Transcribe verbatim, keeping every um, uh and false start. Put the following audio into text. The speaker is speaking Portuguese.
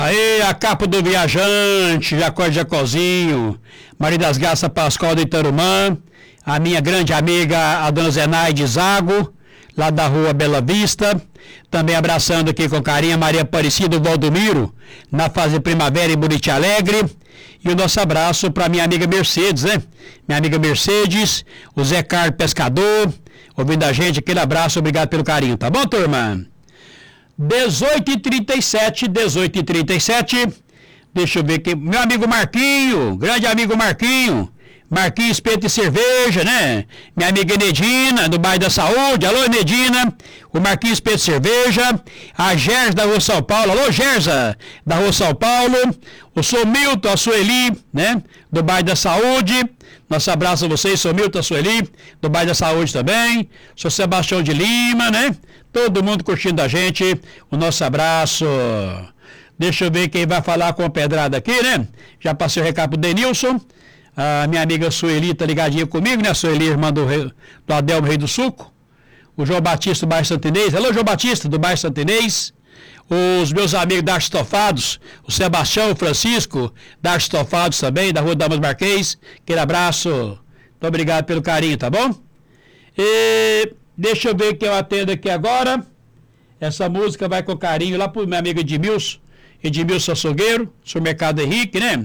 Aí, a capa do viajante, Jacó de Jacozinho, Maria das Graças Pascoal de Itarumã, a minha grande amiga, a dona Zenaide Zago, lá da rua Bela Vista, também abraçando aqui com carinho a Maria Aparecida Valdomiro, na fase Primavera em Buriti Alegre, e o nosso abraço para minha amiga Mercedes, né? Minha amiga Mercedes, o Zé Carlos Pescador, ouvindo a gente, aquele abraço, obrigado pelo carinho, tá bom, turma? dezoito e trinta e sete, dezoito e trinta e sete, deixa eu ver aqui, meu amigo Marquinho, grande amigo Marquinho, Marquinho Espeto e Cerveja, né? Minha amiga Enedina, do bairro da Saúde, alô Enedina, o Marquinho Espeto e Cerveja, a Gersa da Rua São Paulo, alô Gersa, da Rua São Paulo, o Sou Milton, a Sueli, né? Do bairro da Saúde, nosso abraço a vocês, Sou Milton, a Sueli, do bairro da Saúde também, Sou Sebastião de Lima, né? Todo mundo curtindo a gente, o nosso abraço. Deixa eu ver quem vai falar com a pedrada aqui, né? Já passei o recado pro Denilson. A minha amiga Sueli tá ligadinha comigo, né? A Sueli, irmã do, rei, do Adelmo Rei do Suco. O João Batista do bairro Santinês. Alô, João Batista do bairro Santinês. Os meus amigos da Arstofados, o Sebastião, o Francisco, da Arstofados também, da Rua Damas Marquês. Aquele abraço. Muito obrigado pelo carinho, tá bom? E deixa eu ver quem eu atendo aqui agora. Essa música vai com carinho lá pro meu amigo Edmilson. Edmilson Açougueiro, supermercado Henrique, né?